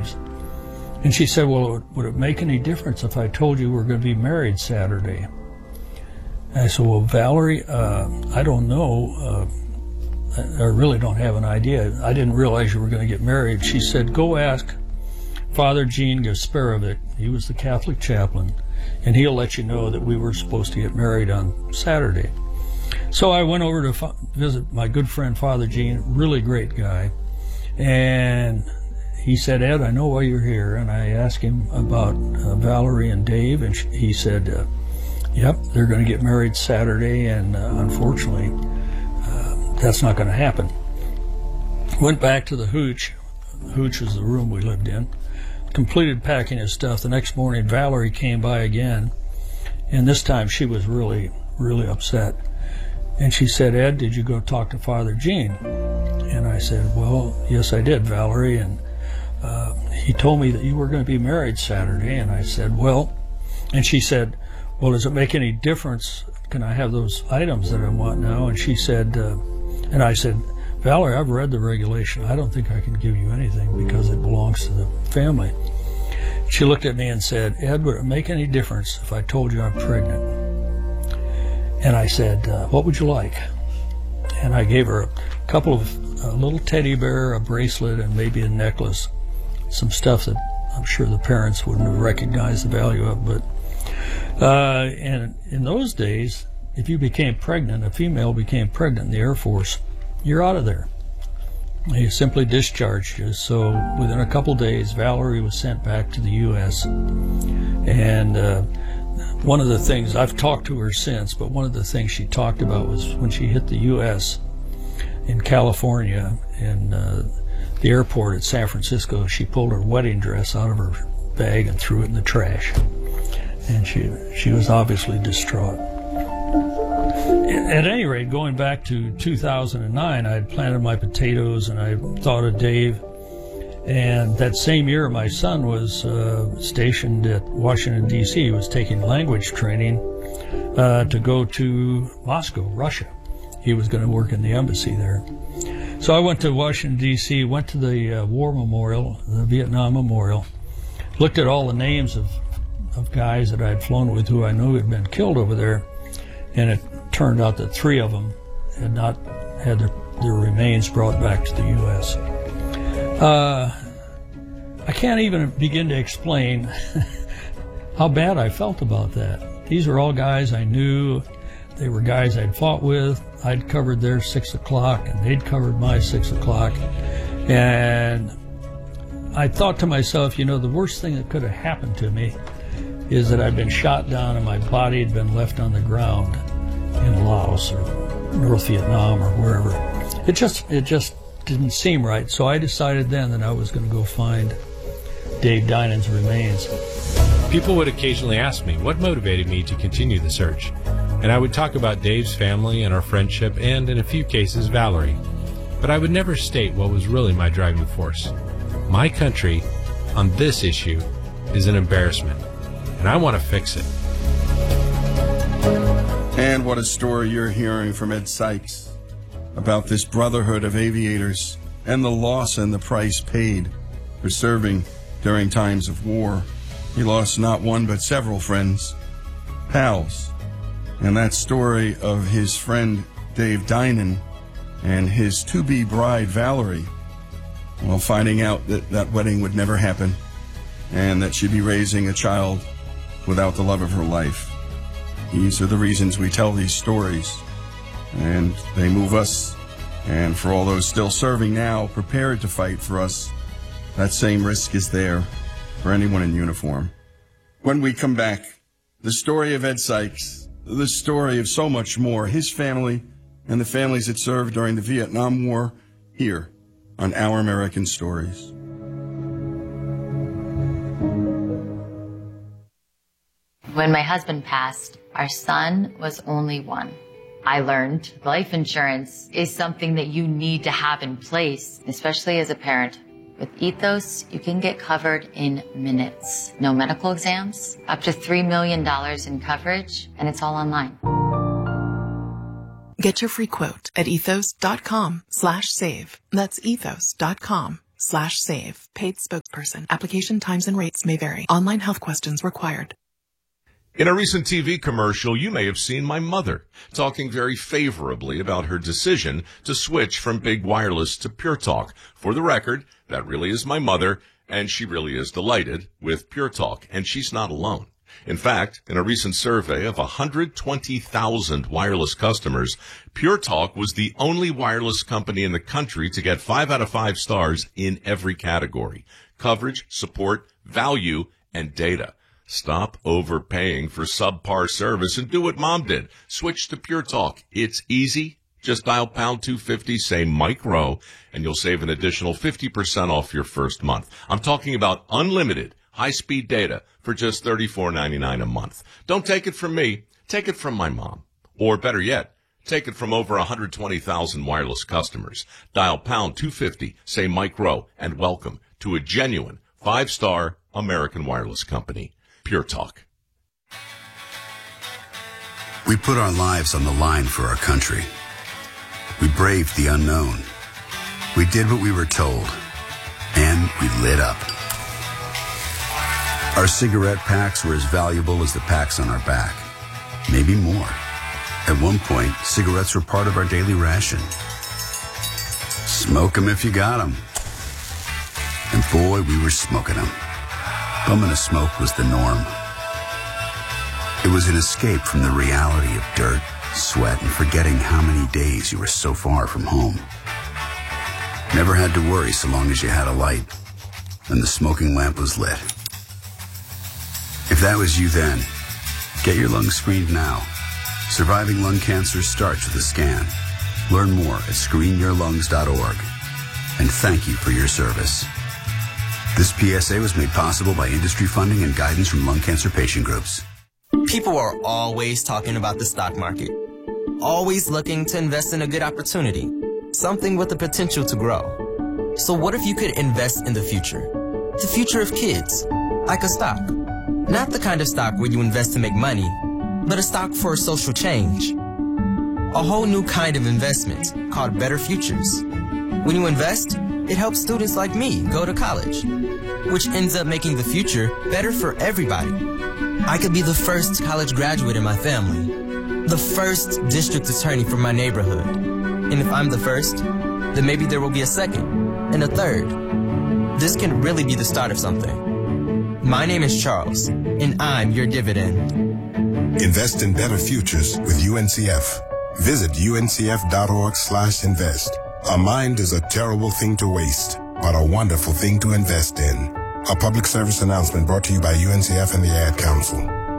Dave's. And she said, well, would it make any difference if I told you we're going to be married Saturday? And I said, well, Valerie, I don't know. I really don't have an idea. I didn't realize you were going to get married. She said, go ask Father Gene Gasparovic. He was the Catholic chaplain, and he'll let you know that we were supposed to get married on Saturday. So I went over to visit my good friend Father Gene, really great guy, and he said, Ed, I know why you're here. And I asked him about Valerie and Dave, and he said, yep, they're going to get married Saturday, and unfortunately, that's not going to happen. Went back to the Hooch. Hooch was the room we lived in. Completed packing his stuff. The next morning, Valerie came by again, and this time she was really, really upset. And she said, Ed, did you go talk to Father Gene? And I said, well, yes, I did, Valerie, and he told me that you were going to be married Saturday. And I said, well, and she said, well, does it make any difference? Can I have those items that I want now? And she said, and I said, Valerie, I've read the regulation. I don't think I can give you anything because it belongs to the family. She looked at me and said, Ed, would it make any difference if I told you I'm pregnant? And I said, what would you like? And I gave her a couple of, a little teddy bear, a bracelet, and maybe a necklace. Some stuff that I'm sure the parents wouldn't have recognized the value of. But and in those days, if you became pregnant, a female became pregnant in the Air Force, you're out of there. They simply discharged you. So within a couple days, Valerie was sent back to the U.S. And one of the things, I've talked to her since, but one of the things she talked about was when she hit the U.S. in California, in the airport at San Francisco, she pulled her wedding dress out of her bag and threw it in the trash. And she was obviously distraught. At any rate, going back to 2009, I had planted my potatoes and I thought of Dave. And that same year, my son was stationed at Washington, D.C. He was taking language training to go to Moscow, Russia. He was going to work in the embassy there. So I went to Washington, D.C., went to the War Memorial, the Vietnam Memorial, looked at all the names of guys that I had flown with who I knew had been killed over there, and it turned out that 3 of them had not had their remains brought back to the U.S. I can't even begin to explain how bad I felt about that. These are all guys I knew. They were guys I'd fought with. I'd covered their 6 o'clock, and they'd covered my 6 o'clock. And I thought to myself, you know, the worst thing that could have happened to me is that I'd been shot down and my body had been left on the ground in Laos or North Vietnam or wherever. It just didn't seem right. So I decided then that I was going to go find Dave Dinan's remains. People would occasionally ask me what motivated me to continue the search, and I would talk about Dave's family and our friendship and, in a few cases, Valerie. But I would never state what was really my driving force. My country, on this issue, is an embarrassment, and I want to fix it. And what a story you're hearing from Ed Sykes about this brotherhood of aviators and the loss and the price paid for serving during times of war. He lost not one but several friends, pals. And that story of his friend Dave Dinan and his to-be bride Valerie, well, finding out that that wedding would never happen and that she'd be raising a child without the love of her life. These are the reasons we tell these stories, and they move us. And for all those still serving now, prepared to fight for us, that same risk is there for anyone in uniform. When we come back, the story of Ed Sykes, the story of so much more, his family and the families that served during the Vietnam War, here on Our American Stories. When my husband passed, our son was only 1. I learned life insurance is something that you need to have in place, especially as a parent. With Ethos, you can get covered in minutes. No medical exams, up to $3 million in coverage, and it's all online. Get your free quote at ethos.com/save. That's ethos.com/save. health.gov/save. Paid spokesperson. Application times and rates may vary. Online health questions required. In a recent TV commercial, you may have seen my mother talking very favorably about her decision to switch from big wireless to Pure Talk. For the record, that really is my mother, and she really is delighted with Pure Talk, and she's not alone. In fact, in a recent survey of 120,000 wireless customers, Pure Talk was the only wireless company in the country to get 5 out of 5 stars in every category: coverage, support, value, and data. Stop overpaying for subpar service and do what Mom did. Switch to Pure Talk. It's easy. Just dial pound 250, say Mike Rowe, and you'll save an additional 50% off your first month. I'm talking about unlimited high-speed data for just $34.99 a month. Don't take it from me. Take it from my mom. Or better yet, take it from over 120,000 wireless customers. Dial pound 250, say Mike Rowe, and welcome to a genuine 5-star American wireless company. Pure Talk. We put our lives on the line for our country. We braved the unknown. We did what we were told. And we lit up. Our cigarette packs were as valuable as the packs on our back. Maybe more. At one point, cigarettes were part of our daily ration. Smoke 'em if you got 'em. And boy, we were smoking 'em. Bumming a smoke was the norm. It was an escape from the reality of dirt, sweat, and forgetting how many days you were so far from home. Never had to worry so long as you had a light and the smoking lamp was lit. If that was you then, get your lungs screened now. Surviving lung cancer starts with a scan. Learn more at screenyourlungs.org. And thank you for your service. This PSA was made possible by industry funding and guidance from lung cancer patient groups. People are always talking about the stock market, always looking to invest in a good opportunity, something with the potential to grow. So what if you could invest in the future of kids, like a stock? Not the kind of stock where you invest to make money, but a stock for social change. A whole new kind of investment called Better Futures. When you invest, it helps students like me go to college, which ends up making the future better for everybody. I could be the first college graduate in my family, the first district attorney from my neighborhood. And if I'm the first, then maybe there will be a second and a third. This can really be the start of something. My name is Charles, and I'm your dividend. Invest in better futures with UNCF. Visit uncf.org/invest. A mind is a terrible thing to waste, but a wonderful thing to invest in. A public service announcement brought to you by UNCF and the Ad Council.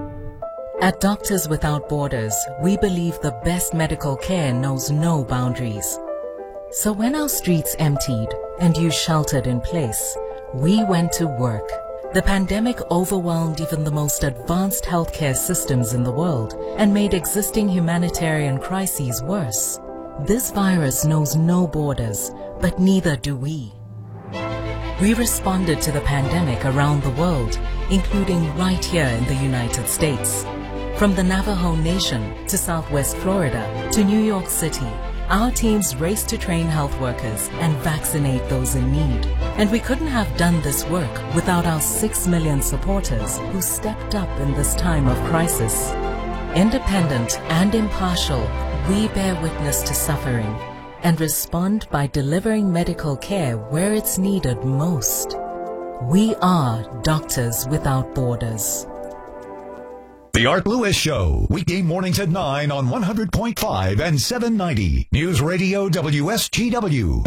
At Doctors Without Borders, we believe the best medical care knows no boundaries. So when our streets emptied and you sheltered in place, we went to work. The pandemic overwhelmed even the most advanced healthcare systems in the world and made existing humanitarian crises worse. This virus knows no borders, but neither do we. We responded to the pandemic around the world, including right here in the United States. From the Navajo Nation to Southwest Florida to New York City, our teams raced to train health workers and vaccinate those in need. And we couldn't have done this work without our 6 million supporters who stepped up in this time of crisis. Independent and impartial, we bear witness to suffering and respond by delivering medical care where it's needed most. We are Doctors Without Borders. The Art Lewis Show, weekday mornings at 9 on 100.5 and 790. News Radio WSGW.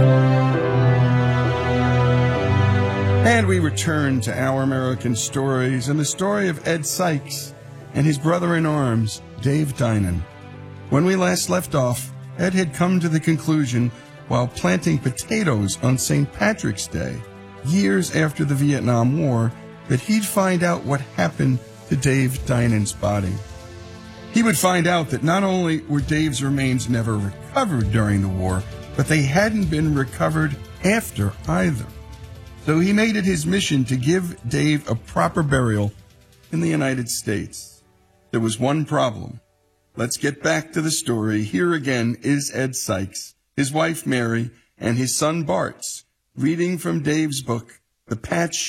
And we return to Our American Stories and the story of Ed Sykes and his brother-in-arms, Dave Dinan. When we last left off, Ed had come to the conclusion, while planting potatoes on St. Patrick's Day, years after the Vietnam War, that he'd find out what happened to Dave Dinan's body. He would find out that not only were Dave's remains never recovered during the war, but they hadn't been recovered after either. So he made it his mission to give Dave a proper burial in the United States. There was one problem. Let's get back to the story. Here again is Ed Sykes, his wife Mary, and his son Bartz, reading from Dave's book, The Patch